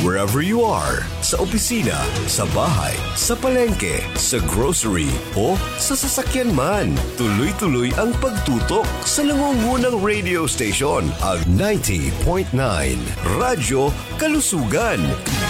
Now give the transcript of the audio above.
Wherever you are, sa opisina, sa bahay, sa palengke, sa grocery, o sa sasakyan man, tuloy-tuloy ang pagtutok sa nangungunang radio station, ang 90.9 Radyo Kalusugan.